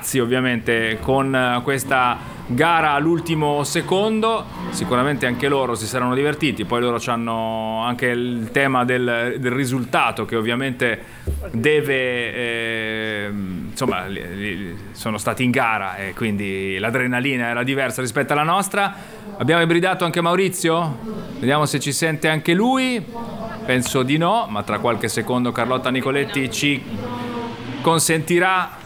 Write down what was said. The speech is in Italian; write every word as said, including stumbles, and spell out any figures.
ragazzi ovviamente con questa gara all'ultimo secondo. Sicuramente anche loro si saranno divertiti, poi loro hanno anche il tema del, del risultato che ovviamente deve eh, insomma li, li, sono stati in gara e quindi l'adrenalina era diversa rispetto alla nostra. Abbiamo ibridato anche Maurizio, vediamo se ci sente anche lui, penso di no, ma tra qualche secondo Carlotta Nicoletti ci consentirà